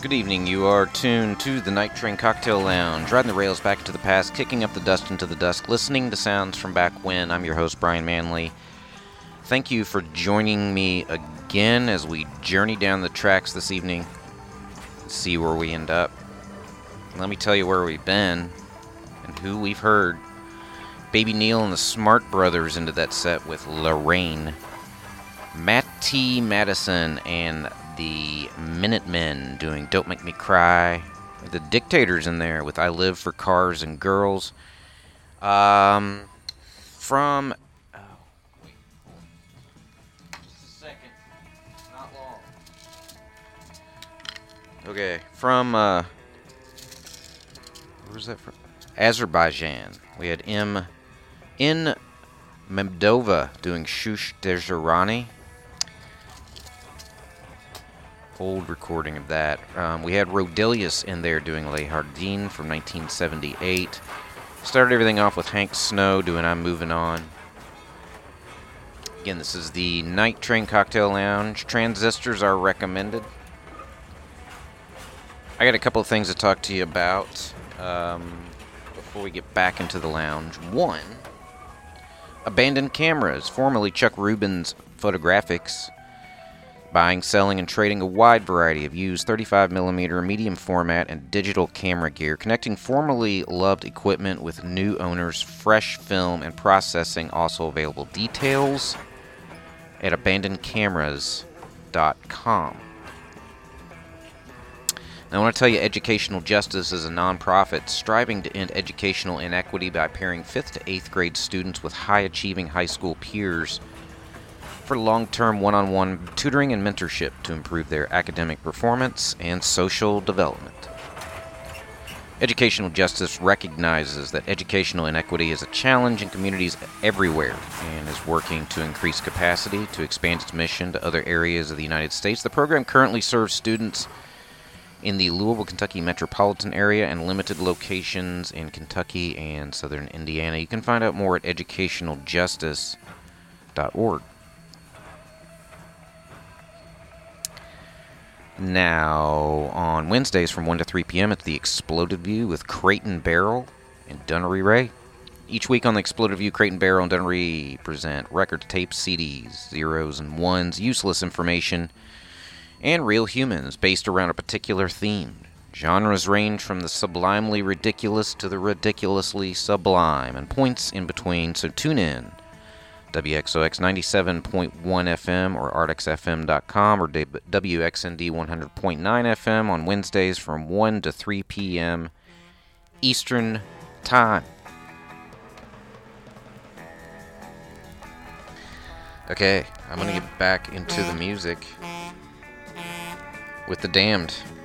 Good evening. You are tuned to the Night Train Cocktail Lounge, riding the rails back into the past, kicking up the dust into the dusk, listening to sounds from back when. I'm your host, Brian Manley. Thank you for joining me again as we journey down the tracks this evening, see where we end up. Let me tell you where we've been and who we've heard. Baby Neil and the Smart Brothers into that set with Lorraine. Matty Madison and the Minutemen doing Don't Make Me Cry. The Dictators in there with I Live for Cars and Girls. From... Oh, wait. Just a second. Not long. Okay. From, where's that from? Azerbaijan. We had In Memdova doing Shush Dezhirani. Old recording of that. We had Rodelius in there doing Le Hardin from 1978. Started everything off with Hank Snow doing I'm Moving On. Again, this is the Night Train Cocktail Lounge. Transistors are recommended. I got a couple of things to talk to you about before we get back into the lounge. One, Abandoned Cameras, formerly Chuck Rubin's Photographics. Buying, selling, and trading a wide variety of used 35mm medium format and digital camera gear, connecting formerly loved equipment with new owners, fresh film, and processing also available. Details at abandonedcameras.com. Now, I want to tell you, Educational Justice is a nonprofit striving to end educational inequity by pairing 5th to 8th grade students with high-achieving high school peers for long-term one-on-one tutoring and mentorship to improve their academic performance and social development. Educational Justice recognizes that educational inequity is a challenge in communities everywhere and is working to increase capacity to expand its mission to other areas of the United States. The program currently serves students in the Louisville, Kentucky metropolitan area and limited locations in Kentucky and southern Indiana. You can find out more at educationaljustice.org. Now, on Wednesdays from 1 to 3 p.m., it's the Exploded View with Creighton Barrel and Dunnery Ray. Each week on the Exploded View, Creighton Barrel and Dunnery present record tapes, CDs, zeros and ones, useless information, and real humans based around a particular theme. Genres range from the sublimely ridiculous to the ridiculously sublime, and points in between, so tune in. WXOX 97.1 FM or artxfm.com or WXND 100.9 FM on Wednesdays from 1 to 3 p.m. Eastern Time. Okay, I'm going to get back into the music with The Damned.